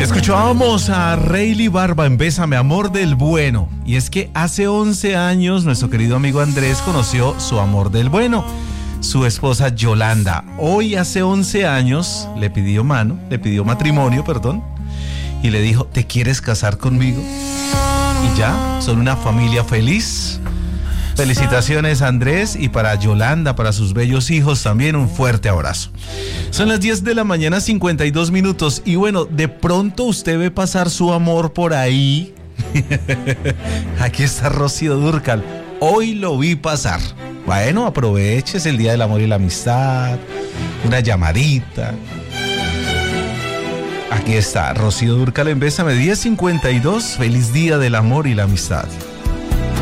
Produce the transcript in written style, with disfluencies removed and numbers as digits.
Escuchábamos a Rayleigh Barba en Bésame, amor del bueno. Y es que hace 11 años nuestro querido amigo Andrés conoció su amor del bueno, su esposa Yolanda. Hoy hace 11 años le pidió matrimonio, y le dijo, ¿te quieres casar conmigo? Y ya, son una familia feliz. Felicitaciones, Andrés, y para Yolanda, para sus bellos hijos también un fuerte abrazo. Son las 10 de la mañana, 52 minutos. Y bueno, de pronto usted ve pasar su amor por ahí. Aquí está Rocío Dúrcal. Hoy lo vi pasar. Bueno, aproveches el Día del Amor y la Amistad. Una llamadita. Aquí está Rocío Dúrcal en Bésame, 10:52. Feliz Día del Amor y la Amistad.